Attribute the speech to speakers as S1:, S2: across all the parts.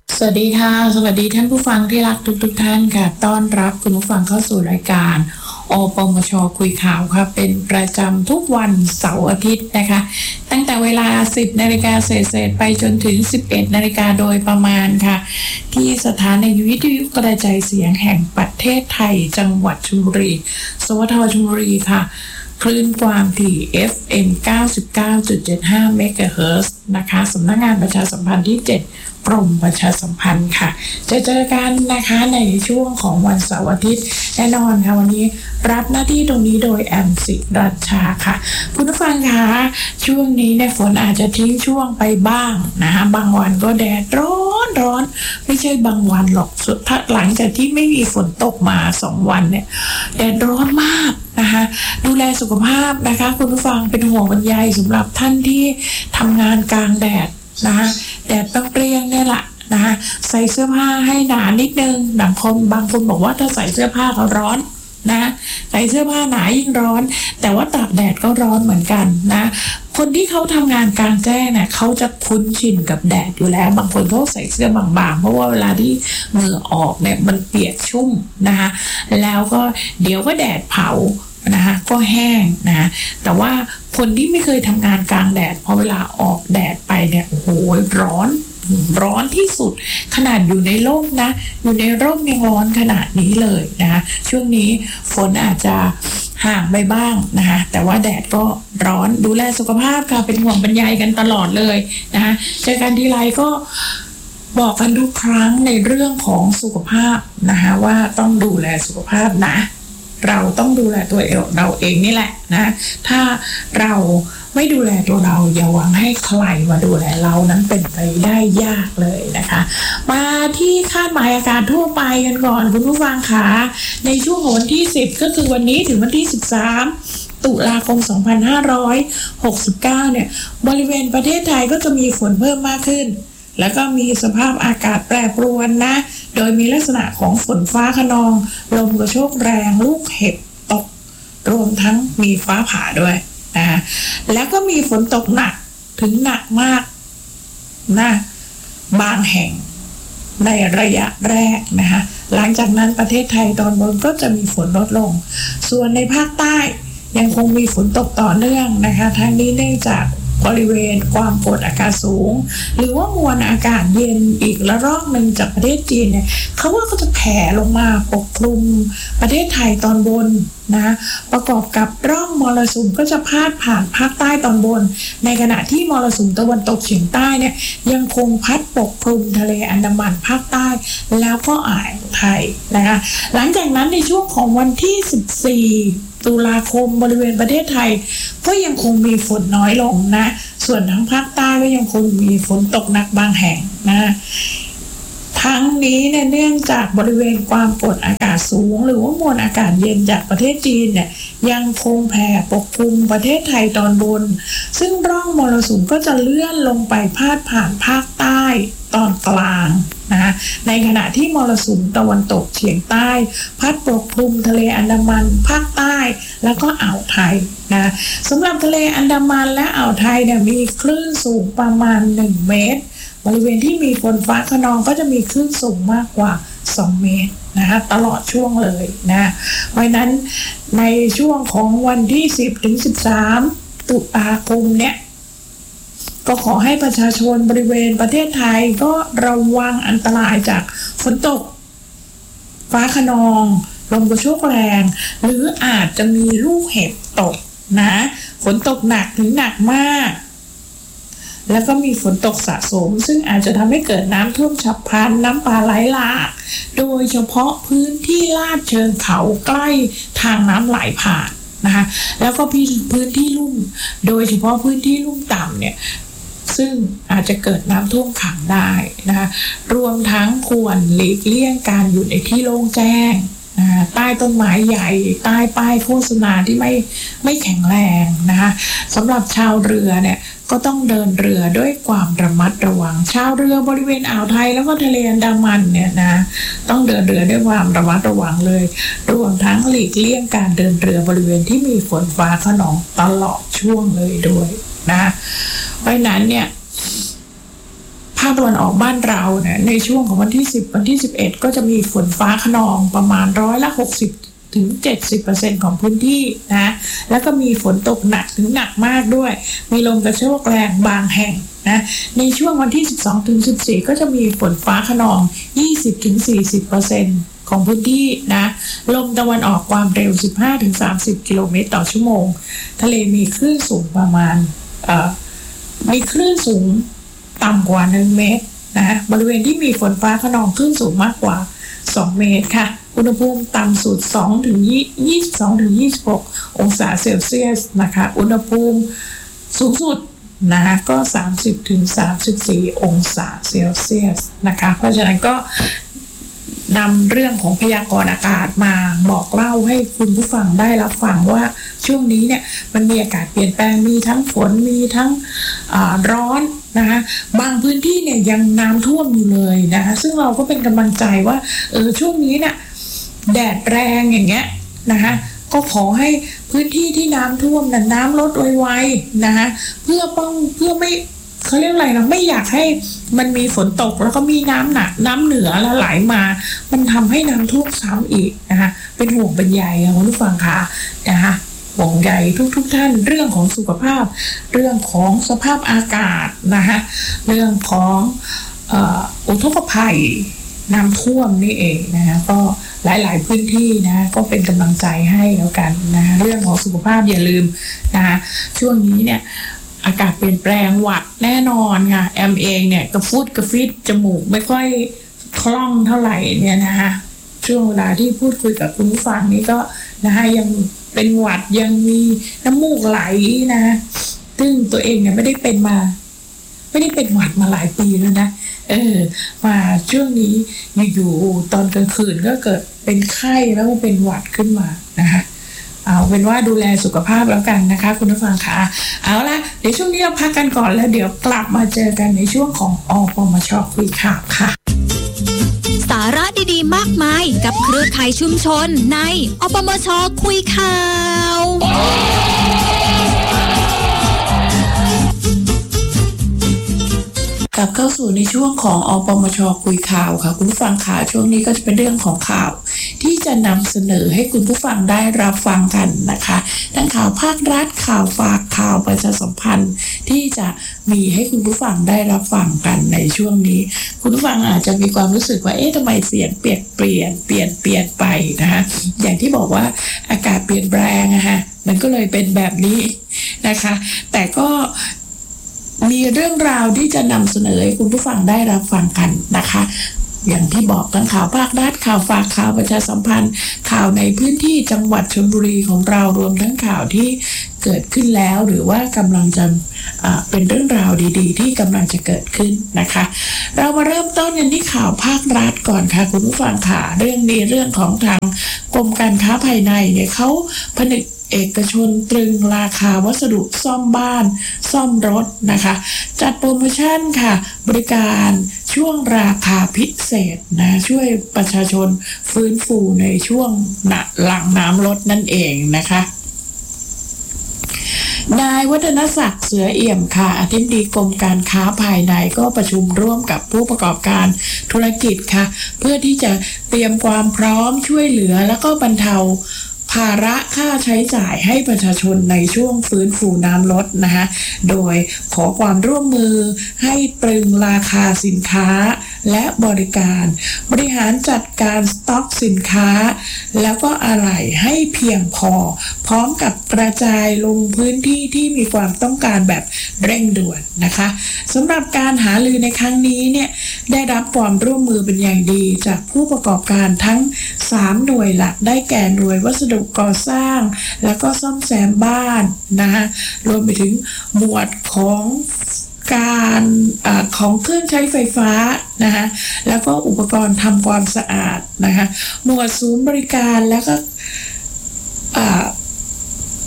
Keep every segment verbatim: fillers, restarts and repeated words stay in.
S1: สวัสดีค่ะสวัสดีท่านผู้ฟังที่รักทุกทุกท่านค่ะต้อนรับคุณผู้ฟังเข้าสู่รายการอปมชคุยข่าวค่ะเป็นประจำทุกวันเสาร์อาทิตย์นะคะตั้งแต่เวลา สิบนาฬิกาเศษๆไปจนถึง สิบเอ็ดนาฬิกาโดยประมาณค่ะที่สถานีวิทยุกระจายเสียงแห่งประเทศไทยจังหวัดชลบุรีสวทชลบุรีค่ะคลื่นความถี่ เอฟ เอ็ม เก้าสิบเก้าจุดเจ็ดห้า เมกะเฮิรตซ์นะคะสำนักงานประชาสัมพันธ์ที่ เจ็ดกรมประชาสัมพันธ์ค่ะจะเจอกันนะคะในช่วงของวันเสาร์อาทิตย์แน่นอนค่ะวันนี้รับหน้าที่ตรงนี้โดยแอมสิรัชชาค่ะคุณผู้ฟังคะช่วงนี้เนี่ยฝนอาจจะทิ้งช่วงไปบ้างนะคะบางวันก็แดดร้อนร้อนไม่ใช่บางวันหรอกสุดท้ายหลังจากที่ไม่มีฝนตกมาสองวันเนี่ยแดดร้อนมากนะคะดูแลสุขภาพนะคะคุณผู้ฟังเป็นห่วงเป็นใยสำหรับท่านที่ทำงานกลางแดดนะคะแดดเปรี้ยงๆเนี่ยแหละนะคะใส่เสื้อผ้าให้หนานิดนึงบางคนบางคนบอกว่าถ้าใส่เสื้อผ้าก็ร้อนนะใส่เสื้อผ้าหนายิ่งร้อนแต่ว่าตากแดดก็ร้อนเหมือนกันนะคนที่เขาทำงานกลางแจ้งเนี่ยเขาจะคุ้นชินกับแดดอยู่แล้วบางคนเขาใส่เสื้อบางๆเพราะว่าเวลาที่เหงื่อออกเนี่ยมันเปียกชุ่มนะคะแล้วก็เดี๋ยวก็แดดเผานะคะก็แห้งนะแต่ว่าคนที่ไม่เคยทำงานกลางแดดพอเวลาออกแดดไปเนี่ยโอ้โหร้อนร้อนที่สุดขนาดอยู่ในร่มนะอยู่ในร่มยังร้อนขนาดนี้เลยนะคะช่วงนี้ฝนอาจจะห่างไปบ้างนะคะแต่ว่าแดดก็ร้อนดูแลสุขภาพค่ะเป็นห่วงเป็นใยกันตลอดเลยนะคะเจอกันทีไรก็บอกกันทุกครั้งในเรื่องของสุขภาพนะคะว่าต้องดูแลสุขภาพนะเราต้องดูแลตัวเองเราเองนี่แหละนะถ้าเราไม่ดูแลตัวเราอย่าหวังให้ใครมาดูแลเรานั้นเป็นไปได้ยากเลยนะคะมาที่คาดหมายอากาศทั่วไปกันก่อนคุณผู้ฟังค่ะในช่วงวันที่สิบก็คือวันนี้ถึงวันที่สิบสามตุลาคมสองพันห้าร้อยหกสิบเก้าเนี่ยบริเวณประเทศไทยก็จะมีฝนเพิ่มมากขึ้นแล้วก็มีสภาพอากาศแปรปรวนนะโดยมีลักษณะของฝนฟ้าคะนองลมกระโชกแรงลูกเห็บตกรวมทั้งมีฟ้าผ่าด้วยนะแล้วก็มีฝนตกหนักถึงหนักมากนะบางแห่งในระยะแรกนะคะหลังจากนั้นประเทศไทยตอนบนก็จะมีฝนลดลงส่วนในภาคใต้ยังคงมีฝนตกต่อเนื่องนะคะทั้งนี้เนื่องจากบริเวณความกดอากาศสูงหรือว่ามวลอากาศเย็นอีกระลอกหนึ่งจากประเทศจีนเนี่ยเขาว่าก็จะแผ่ลงมาปกคลุมประเทศไทยตอนบนนะประกอบกับร่องมรสุมก็จะพาดผ่านภาคใต้ตอนบนในขณะที่มรสุมตะวันตกเฉียงใต้เนี่ยยังคงพัดปกคลุมทะเลอันดามันภาคใต้แล้วก็อ่าวไทยนะคะหลังจากนั้นในช่วงของวันที่สิบสี่ตุลาคมบริเวณประเทศไทยก็ยังคงมีฝนน้อยลงนะส่วนทางภาคใต้ก็ยังคงมีฝนตกหนักบางแห่งนะทั้งนี้เนี่ยเนื่องจากบริเวณความกดอากาศสูงหรือว่ามวลอากาศเย็นจากประเทศจีนเนี่ยยังคงแผ่ปกคลุมประเทศไทยตอนบนซึ่งร่องมรสุมก็จะเลื่อนลงไปพาดผ่านภาคใต้ตอนกลางนะในขณะที่มรสุมตะวันตกเฉียงใต้พัดปกคลุมทะเลอันดามันภาคใต้แล้วก็อ่าวไทยนะสำหรับทะเลอันดามันและอ่าวไทยเนี่ยมีคลื่นสูงประมาณหนึ่งเมตรบริเวณที่มีฝนฟ้าคะนองก็จะมีคลื่นสูงมากกว่าสองเมตรนะคะตลอดช่วงเลยนะเพราะนั้นในช่วงของวันที่สิบถึงสิบสามตุลาคมเนี่ยก็ขอให้ประชาชนบริเวณประเทศไทยก็ระวังอันตรายจากฝนตกฟ้าคะนองลมกระโชกแรงหรืออาจจะมีลูกเห็บตกนะฝนตกหนักถึงหนักมากแล้วก็มีฝนตกสะสมซึ่งอาจจะทำให้เกิดน้ำท่วมฉับพลันน้ำป่าไหลหลากโดยเฉพาะพื้นที่ลาดเชิงเขาใกล้ทางน้ำไหลผ่านนะคะแล้วก็พื้นที่ลุ่มโดยเฉพาะพื้นที่ลุ่มต่ำเนี่ยซึ่งอาจจะเกิดน้ำท่วมขังได้นะคะรวมทั้งควรหลีกเลี่ยงการอยู่ในที่โล่งแจ้งใต้ต้นไม้ใหญ่ใต้ป้ายโฆษณาที่ไม่ไม่แข็งแรงนะคะสำหรับชาวเรือเนี่ยก็ต้องเดินเรือด้วยความระมัดระวังชาวเรือบริเวณอ่าวไทยแล้วก็ทะเลอันดามันเนี่ยนะต้องเดินเรือด้วยความระมัดระวังเลยรวมทั้งหลีกเลี่ยงการเดินเรือบริเวณที่มีฝนฟ้าคะนองตลอดช่วงเลยด้วยนะเพราะนั้นเนี่ยภาคตะวันออกบ้านเราเนี่ยในช่วงของวันที่สิบวันที่สิบเอ็ดก็จะมีฝนฟ้าคะนองประมาณร้อยละหกสิบถึง เจ็ดสิบเปอร์เซ็นต์ ของพื้นที่นะแล้วก็มีฝนตกหนักถึงหนักมากด้วยมีลมกระโชกแรงบางแห่งนะในช่วงวันที่สิบสองถึงสิบสี่ก็จะมีฝนฟ้าคะนอง ยี่สิบถึงสี่สิบเปอร์เซ็นต์ ของพื้นที่นะลมตะวันออกความเร็ว สิบห้าถึงสามสิบ กิโลเมตรต่อชั่วโมงทะเลมีคลื่นสูงประมาณเอ่อมีคลื่นสูงต่ำกว่าหนึ่งเมตรนะบริเวณที่มีฝนฟ้าคะนองคลื่นสูงมากกว่าสองเมตรค่ะอุณหภูมิต่ำสุดสองถึงยี่สิบสองถึงยี่สิบหกองศาเซลเซียสนะคะอุณหภูมิสูงสุดนะก็สามสิบถึงสามสิบสี่องศาเซลเซียสนะคะเพราะฉะนั้นก็นำเรื่องของพยากรณ์อากาศมาบอกเล่าให้คุณผู้ฟังได้รับฟังว่าช่วงนี้เนี่ยมันมีอากาศเปลี่ยนแปลงมีทั้งฝนมีทั้งร้อนนะคะบางพื้นที่เนี่ยยังน้ำท่วมอยู่เลยนะคะซึ่งเราก็เป็นกำลังใจว่าเออช่วงนี้เนี่ยแดดแรงอย่างเงี้ยนะคะก็ขอให้พื้นที่ที่น้ำท่วมน่ะน้ำลดไวๆนะคะเพื่อป้องเพื่อไม่เขาเรียกอะไรนะไม่อยากให้มันมีฝนตกแล้วก็มีน้ำหนักน้ำเหนือแล้วไหลมามันทำให้น้ำท่วมซ้ำอีกนะคะเป็นห่วงเป็นใยคุณผู้ฟังค่ะนะคะห่วงใยทุกๆ ท่านเรื่องของสุขภาพเรื่องของสภาพอากาศนะคะเรื่องของเอ่ออุทกภัยน้ำท่วมนี่เองนะคะก็หลายๆพื้นที่นะก็เป็นกำลังใจให้แล้วกันนะเรื่องของสุขภาพอย่าลืมนะคะช่วงนี้เนี่ยอากาศเปลี่ยนแปลงหวัดแน่นอนค่ะแอมเองเนี่ยกระฟุดกระฟิดจมูกไม่ค่อยคล่องเท่าไหร่เนี่ยนะคะช่วงเวลาที่พูดคุยกับคุณผู้ฟังนี้ก็นะคะยังเป็นหวัดยังมีน้ำมูกไหลนะซึ่งตัวเองเนี่ยไม่ได้เป็นมาไม่ได้เป็นหวัดมาหลายปีแล้วนะเออมาช่วงนี้อยู่ๆตอนกลางคืนก็เกิดเป็นไข้แล้วก็เป็นหวัดขึ้นมานะคะเอาเป็นว่าดูแลสุขภาพแล้วกันนะคะคุณผู้ฟังค่ะเอาละเดี๋ยวช่วงนี้เราพักกันก่อนแล้วเดี๋ยวกลับมาเจอกันในช่วงของอปมช.คุยข่าวค่ะ
S2: สาระดีๆมากมายกับเครือข่ายชุมชนในอปมช.คุยข่าว
S1: กลับเข้าสู่ในช่วงของอปมช.คุยข่าวค่ะคุณผู้ฟังค่ะช่วงนี้ก็จะเป็นเรื่องของข่าวที่จะนำเสนอให้คุณผู้ฟังได้รับฟังกันนะคะทั้งข่าวภาครัฐข่าวฝากข่าวประชาสัมพันธ์ที่จะมีให้คุณผู้ฟังได้รับฟังกันในช่วงนี้คุณผู้ฟังอาจจะมีความรู้สึกว่าเอ๊ะทำไมเสียงเปลี่ยนเปลี่ยนเปลี่ยนเปลี่ยนไปนะคะอย่างที่บอกว่าอากาศเปลี่ยนแปลงนะคะมันก็เลยเป็นแบบนี้นะคะแต่ก็มีเรื่องราวที่จะนำเสนอให้คุณผู้ฟังได้รับฟังกันนะคะอย่างที่บอกทั้งข่าวภาครัฐข่าวฝากข่าวประชาสัมพันธ์ข่าวในพื้นที่จังหวัดชลบุรีของเรารวมทั้งข่าวที่เกิดขึ้นแล้วหรือว่ากำลังจะเป็นเรื่องราวดีๆที่กำลังจะเกิดขึ้นนะคะเรามาเริ่มต้นกันที่ข่าวภาครัฐก่อนค่ะคุณผู้ฟังค่ะเรื่องนี้เรื่องของทางกรมการค้าภายในเนี่ยเขาผนึกเอกชนตรึงราคาวัสดุซ่อมบ้านซ่อมรถนะคะจัดโปรโมชั่นค่ะบริการช่วงราคาพิเศษนะช่วยประชาชนฟื้นฟูในช่วงหลังน้ำลดนั่นเองนะคะนายวัฒนศักดิ์เสือเอี่ยมค่ะอธิบดีกรมการค้าภายในก็ประชุมร่วมกับผู้ประกอบการธุรกิจค่ะเพื่อที่จะเตรียมความพร้อมช่วยเหลือแล้วก็บรรเทาภาระค่าใช้จ่ายให้ประชาชนในช่วงฟื้นฟูน้ำลดนะคะโดยขอความร่วมมือให้ตรึงราคาสินค้าและบริการบริหารจัดการสต็อกสินค้าแล้วก็อะไหล่ให้เพียงพอพร้อมกับกระจายลงพื้นที่ที่มีความต้องการแบบเร่งด่วนนะคะสำหรับการหารือในครั้งนี้เนี่ยได้รับความร่วมมือเป็นอย่างดีจากผู้ประกอบการทั้งสามหน่วยหลักได้แก่หน่วยวัสดุก่อสร้างแล้วก็ซ่อมแซมบ้านนะคะรวมไปถึงหมวดของการอของเครื่องใช้ไฟฟ้านะคะแล้วก็อุปกรณ์ทำความสะอาดนะคะหมวดศูนย์บริการแล้วก็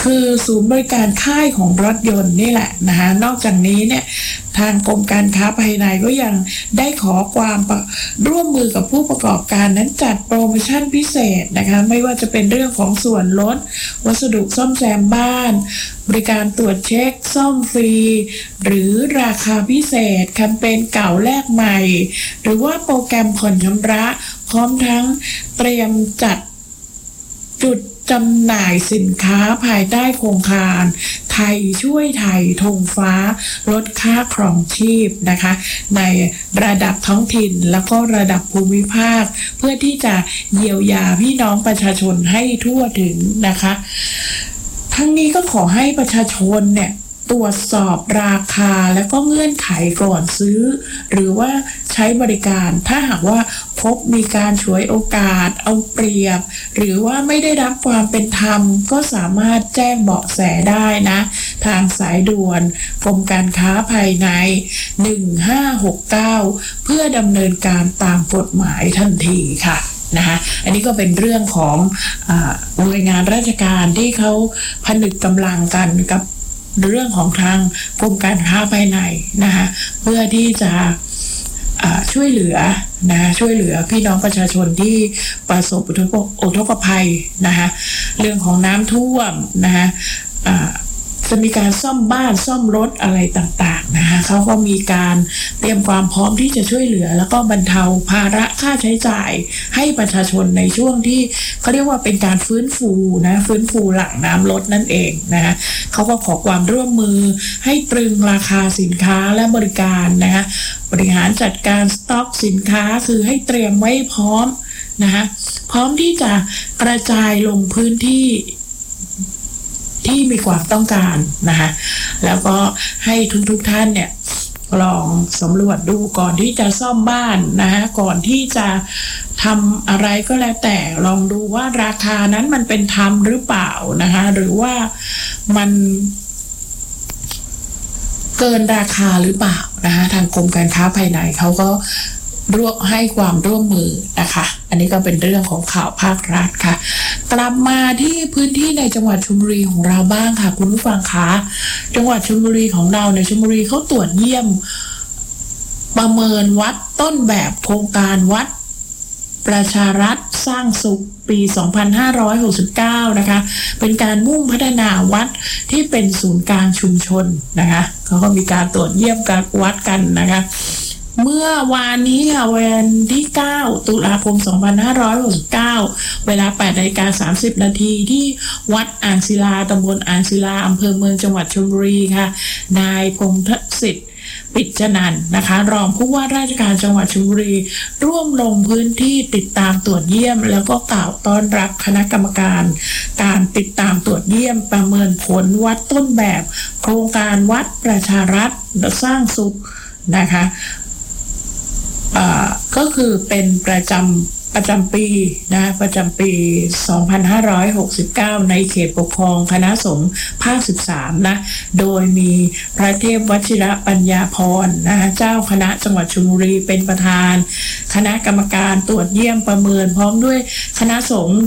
S1: คือศูนย์บริการค่ายของรถยนต์นี่แหละนะคะนอกจากนี้เนี่ยทางกรมการค้าภายในก็ยังได้ขอความร่วมมือกับผู้ประกอบการนั้นจัดโปรโมชั่นพิเศษนะคะไม่ว่าจะเป็นเรื่องของส่วนลดวัสดุซ่อมแซมบ้านบริการตรวจเช็คซ่อมฟรีหรือราคาพิเศษแคมเปญเก่าแลกใหม่หรือว่าโปรแกรมผ่อนชำระพร้อมทั้งเตรียมจัดจุดจำหน่ายสินค้าภายใต้โครงการไทยช่วยไทยธงฟ้าลดค่าครองชีพนะคะในระดับท้องถิ่นแล้วก็ระดับภูมิภาคเพื่อที่จะเยียวยาพี่น้องประชาชนให้ทั่วถึงนะคะทั้งนี้ก็ขอให้ประชาชนเนี่ยตรวจสอบราคาและก็เงื่อนไขก่อนซื้อหรือว่าใช้บริการถ้าหากว่าพบมีการฉวยโอกาสเอาเปรียบหรือว่าไม่ได้รับความเป็นธรรมก็สามารถแจ้งเบาะแสได้นะทางสายด่วนกรมการค้าภายในหนึ่งห้าหกเก้าเพื่อดำเนินการตามกฎหมายทันทีค่ะนะคะอันนี้ก็เป็นเรื่องของอ่าหน่วยงานราชการที่เขาผนึกกำลังกันกับเรื่องของทางกรมการค้าภายในนะคะเพื่อที่จะช่วยเหลือนะช่วยเหลือพี่น้องประชาชนที่ประสบอุทกภัยนะคะเรื่องของน้ำท่วมนะคะจะมีการซ่อมบ้านซ่อมรถอะไรต่างๆนะคะเขาก็มีการเตรียมความพร้อมที่จะช่วยเหลือแล้วก็บรรเทาภาระค่าใช้จ่ายให้ประชาชนในช่วงที่เขาเรียกว่าเป็นการฟื้นฟูนะฟื้นฟูหลังน้ำลดนั่นเองนะคะเขาก็ขอความร่วมมือให้ตรึงราคาสินค้าและบริการนะคะบริหารจัดการสต็อกสินค้าคือให้เตรียมไว้พร้อมนะคะพร้อมที่จะกระจายลงพื้นที่ที่มีความต้องการนะคะแล้วก็ให้ทุกๆท่านเนี่ยลองสำรวจดูก่อนที่จะซ่อมบ้านนะคะก่อนที่จะทำอะไรก็แล้วแต่ลองดูว่าราคานั้นมันเป็นธรรมหรือเปล่านะคะหรือว่ามันเกินราคาหรือเปล่านะคะทางกรมการค้าภายในเขาก็ร่วมให้ความร่วมมือนะคะอันนี้ก็เป็นเรื่องของข่าวภาครัฐค่ะกลับมาที่พื้นที่ในจังหวัดชลบุรีของเราบ้างค่ะคุณผู้ฟังคะจังหวัดชลบุรีของเราในชลบุรีเขาตรวจเยี่ยมประเมินวัดต้นแบบโครงการวัดประชารัฐสร้างสุขปีสองพันห้าร้อยหกสิบเก้านะคะเป็นการมุ่งพัฒนาวัดที่เป็นศูนย์กลางชุมชนนะคะเขาก็มีการตรวจเยี่ยมการวัดกันนะคะเมื่อวานนี้ค่ะวันที่เก้าตุลาคมสองพันห้าร้อยหกสิบเก้าเวลา แปดนาฬิกาสามสิบนาทีที่วัดอ่างศิลาตำบลอ่างศิลาอำเภอเมืองจังหวัดชลบุรีค่ะนายพงษ์สิทธิ์ปิจจนันท์นะคะรองผู้ว่าราชการจังหวัดชลบุรีร่วมลงพื้นที่ติดตามตรวจเยี่ยมแล้วก็กล่าวต้อนรับคณะกรรมการการติดตามตรวจเยี่ยมประเมินผลวัดต้นแบบโครงการวัดประชารัฐสร้างสุขนะคะก็คือเป็นประจำประจำปีนะประจำปีสองพันห้าร้อยหกสิบเก้าในเขตปกครองคณะสงฆ์ภาคสิบสามนะโดยมีพระเทพวชิระปัญญาพรนะเจ้าคณะจังหวัดชลบุรีเป็นประธานคณะกรรมการตรวจเยี่ยมประเมินพร้อมด้วยคณะสงฆ์